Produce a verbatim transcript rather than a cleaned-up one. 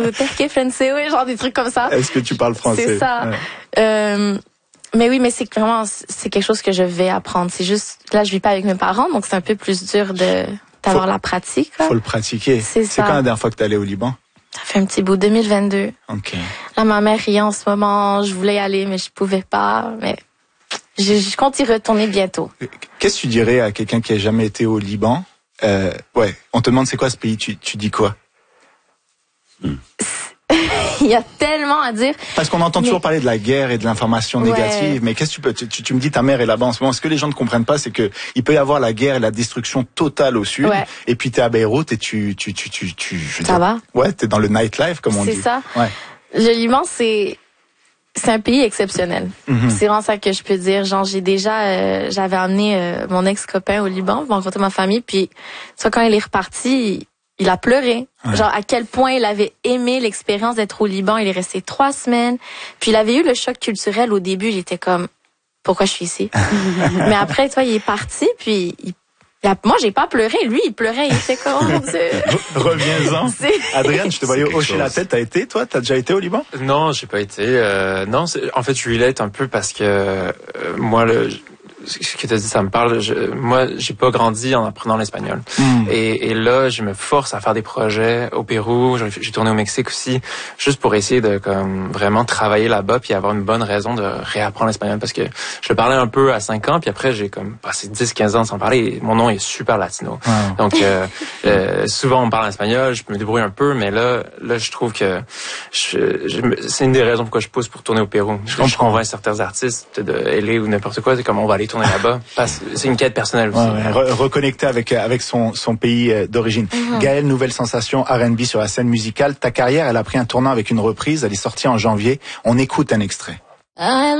perché français, genre des trucs comme ça. Est-ce que tu parles français? C'est ça. Ouais. Euh, mais oui, mais c'est vraiment, c'est quelque chose que je vais apprendre. C'est juste, là, je vis pas avec mes parents, donc c'est un peu plus dur de d'avoir faut, la pratique. Quoi. Faut le pratiquer. C'est ça. C'est quand la dernière fois que t'es allé au Liban? Ça fait un petit bout, deux mille vingt-deux. Ok. Là, ma mère riait en ce moment. Je voulais y aller, mais je pouvais pas. Mais je, je compte y retourner bientôt. Qu'est-ce que tu dirais à quelqu'un qui a jamais été au Liban? Euh, ouais, on te demande c'est quoi ce pays, tu, tu dis quoi? Hmm. Il y a tellement à dire. Parce qu'on entend mais... toujours parler de la guerre et de l'information négative, ouais. mais qu'est-ce que tu peux, tu, tu, tu me dis ta mère est là-bas en ce moment. Ce que les gens ne comprennent pas, c'est que il peut y avoir la guerre et la destruction totale au sud, ouais. et puis t'es à Beyrouth et tu, tu, tu, tu, tu je ça dire, va? Ouais, t'es dans le nightlife comme on dit. C'est ça. Ouais. Le Liban, c'est c'est un pays exceptionnel. Mm-hmm. C'est vraiment ça que je peux dire. Genre, j'ai déjà, euh, j'avais amené euh, mon ex-copain au Liban pour rencontrer ma famille, puis soit quand il est reparti. Il... Il a pleuré. Ouais. Genre, à quel point il avait aimé l'expérience d'être au Liban. Il est resté trois semaines. Puis, il avait eu le choc culturel au début. J'étais comme, pourquoi je suis ici? Mais après, tu vois, il est parti. Puis, il, il a, moi, j'ai pas pleuré. Lui, il pleurait. Il était comme, oh mon Dieu. Reviens-en. Adrien, je te voyais hocher la tête. T'as été, toi? T'as déjà été au Liban? Non, j'ai pas été. Euh, non, en fait, je relate un peu parce que euh, moi, le... ce que tu as dit, ça me parle. Je, moi, j'ai pas grandi en apprenant l'espagnol. Mm. Et, et là, je me force à faire des projets au Pérou. J'ai, j'ai tourné au Mexique aussi, juste pour essayer de comme vraiment travailler là-bas puis avoir une bonne raison de réapprendre l'espagnol. Parce que je le parlais un peu à cinq ans, puis après, j'ai comme passé dix quinze ans sans parler. Et mon nom est super latino. Wow. Donc, euh, euh, souvent, on me parle espagnol, je me débrouille un peu, mais là, là, je trouve que je, je, c'est une des raisons pourquoi je pousse pour tourner au Pérou. Je, je convainc certains artistes de L A ou n'importe quoi, c'est comme on va aller tourner là-bas. C'est une quête personnelle aussi. Ouais, ouais. Reconnecter avec avec son son pays d'origine. Mm-hmm. Gaëlle, nouvelle sensation R and B sur la scène musicale. Ta carrière, elle a pris un tournant avec une reprise. Elle est sortie en janvier. On écoute un extrait.